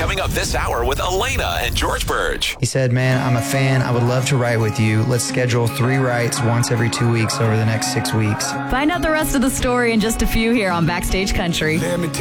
Coming up this hour with Elena and George Burge. He said, man, I'm a fan. I would love to write with you. Let's schedule 3 writes once every 2 weeks over the next 6 weeks. Find out the rest of the story in just a few here on Backstage Country.